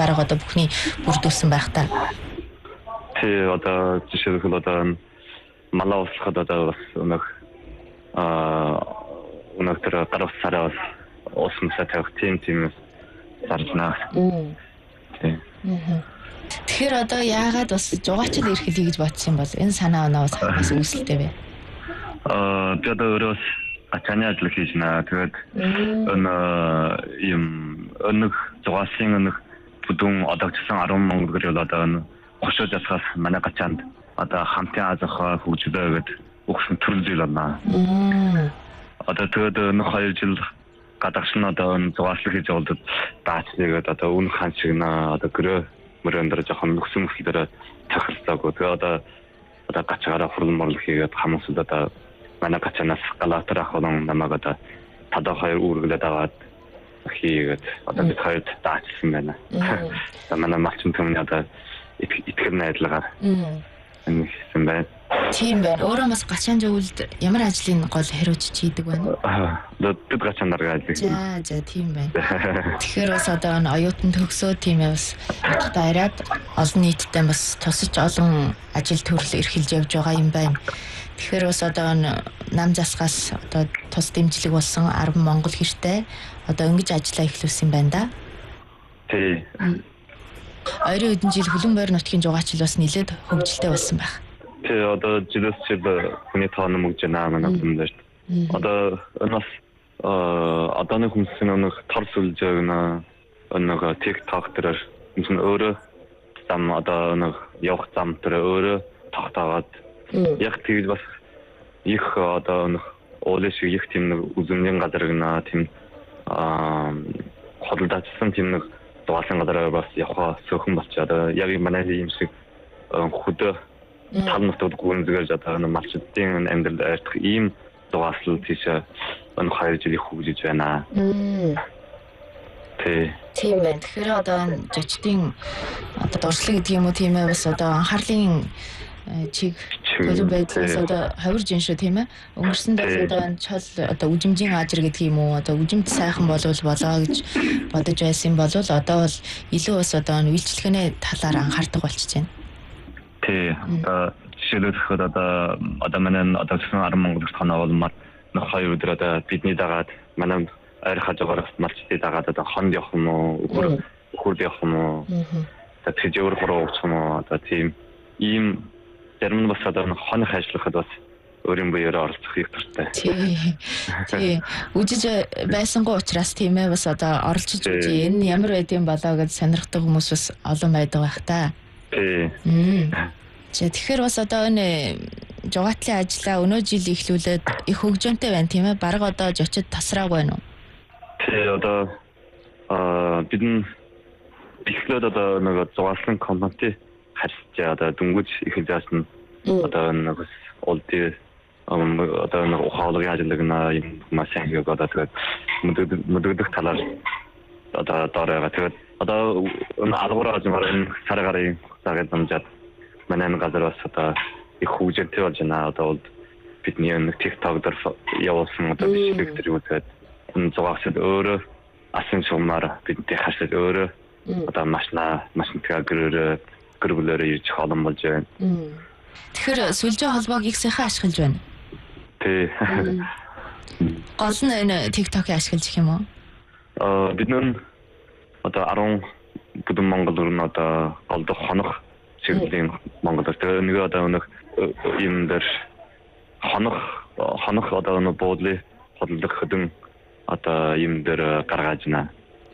бараг одоо бүхний бүрдүүлсэн байх та. Тий одоо жишээлбэл одоо малаа услахад одоо бас өнөөдөр гарах сараа усмсаа тавих тийм заржнаа. Тий. Тэгэхээр одоо яагаад бас жугаачд эрхлэе гэж бодсон юм бол энэ санаа оноос бас үүсэлтэй вэ? Би одоо өөрөө ачааны ажил хийж байна. Тэгээд өнөг зугаасын өнөг бүдүүн одоогчсан 10 монгол гэрэл одоо хошоо засгаас манай гачаанд одоо хамтын азах хөгжлөө гэдэг өгсөн төрөл зүйл байна. Одоо тэгээд 2 жил гадагшин одоо зугааслыг хийж болдод даачлаад одоо үн хаан шиг одоо гэрээ мөрөндөр жоохон нөхсөн мөхлөөр тахалцаагүй. Тэгээд одоо гачаараа хурлмал хийгээд хамсууд одоо манай гачаанаас галаатар ахлон намайг одоо тадаа 2 үргэлээд аваад хийгээд одоо бид хоёрт даачсан байна. Манай малчин төмний одоо итгэр найдлагаар энэ хийсэн байна. Тийм байна. Өөрөө бас гачаан зөвлөлд ямар ажлын гол хариуцж хийдэг байна? Бид гачаанаар ажилладаг. За тийм байна. Тэгэхээр бас одоо оюутан төгсөө тийм ээ бас хаттай хараад олон нийттэй бас тусаж олон ажил төрөл эрхэлж явж байгаа юм байна. Тэгэхээр бас одоо нам засгаас одоо тус дэмжлэг болсон 10 монгол хэртэй одоо ингэж ажиллаа эхлүүлсэн байна да. Тий. Ойрын хэдэн жил хөлөн бойр нутгийн жугаачл бас нэлээд хөгжилтэй болсон байх. Тий одоо жилээс жил хүний тоон мөгж байна манай хүмүүс. Одоо нас одооны хүмүүсийн нэг тор сүлж өгнө нэг TikTok дээр энэ өөрөө зам одоо нэг явах зам дээр өөрөө тогтоогоод яг тэгж бас их одоо нэг уулын шиг их тийм нэг үзмжийн газар гэнэ тийм хөдөлдөөцсөн тийм нэг дугаалсан газар бас явах сөөхөн болчиход яг манай юм шиг хөдөө тал нутгад гүнзгэж одоо малчдын амьдралд айртах ийм дугаалал тийш 2 жил их хөгжиж байна. Тийм байна. Тэгэхээр одоо жочдын одоо дуршлаг гэдэг юм уу тийм ээ бас одоо анхаарлын чиг төлөв байдлаас одоо ховирж ин шүү тийм ээ. Өнгөрсөн дэх одоо чол одоо үжимжийн ажир гэдэг юм уу одоо үжимд сайхан болоо гэж бодож байсан бол одоо бол илүү бас одоо үйлчлэгээний талаар анхаардаг болчихж байна. Тий. Жишээлбэл одоо манай одоо 10 монгол тоноо болмаар 2 өдөр одоо бидний дагаад манай ойр хажуугаар малчдын дагаад одоо хонд явах юм уу өхөр явах юм уу одоо тэжээр хороо өгч юм уу одоо тийм ийм зарим нь бас одоо хоных ажиллахад бас өөрийн буюураа оролцох их туртай. Тий. Үжиж байсангүй учраас тийм ээ бас одоо оролцож үжи энэ ямар байдсан болоо гэж сонирхдаг хүмүүс бас олон байдаг байх та. Тий. Тэгэхээр бас одоо энэ жугаатлын ажлаа өнөө жил эхлүүлээд их хөгжөөнтэй байна тийм ээ. Бараг одоо жочид тасраагүй байна уу? Тий одоо бид нь эхлээд одоо нэг зугаалсан компани харьцаа одоо дөнгөж их заасан одоо нэг олд одоо нэг ухаалгын ажиллагна юм машин хийгээд одоо тэгээд мэдэгдэх талаар одоо доороо тэгээд одоо алгуур ажмаар энэ саргарын цагт дамжаад манай газар бас одоо их хөгжөлтэй болж байна. Одоо бидний нэг TikTok дээр явуулсан одоо бичлэг төр үзээд энэ зугаачлал өөрөө асан шугамаар бидтэй хашаад өөрөө одоо машинтгаа гэрүүлээрээ ирж холон болж байна. Тэгэхээр сүлжээ холбоог их сайхан ашиглаж байна. Тий. Гол нь энэ TikTok-ийг ашиглаж их юм уу? Бид нэр одоо 10 бүдүүн монгол өрн одоо голдох хонох чиглэлийн монгол төрөө нэг одоо нэг юм дээр хонох одоо нэг буудлын хотлох хөдөн одоо юм дээр гаргаж байна.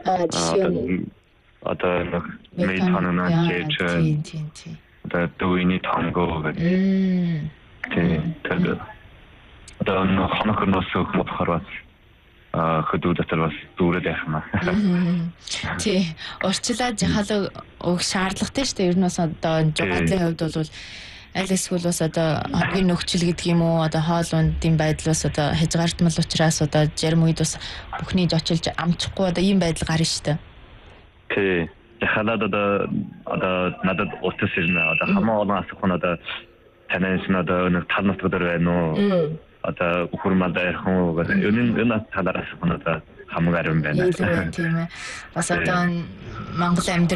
Одоо нэг мэд ханана чэж одоо дүүний танго гэдэг. Тэгээд одоо хонох нөөс хөхмөр хөдөө дотор бас дүүрээд байх юм аа. Тий. Урчлаад жахал өг шаардлагатай шүү дээ. Ер нь бас одоо жугаатлын хувьд бол аль эсвэл бас одоо хогийн нөхцөл гэдэг юм уу одоо хоол ундын байдлаас одоо хязгаардмал учраас одоо зарим үед бас бүхний жочилж амчихгүй одоо ийм байдал гарна шүү дээ. Тий. Жахалаад одоо надад утас ирнэ одоо хамаа олон асуух нь одоо танаас нь одоо нэг тал нутгаар байна уу? Одоо өхөр мандаа ярих уу гэдэг. Энэ талаараас нь одоо хамаг арим байна. Тийм ээ. Бас одоо Монгол амьдрал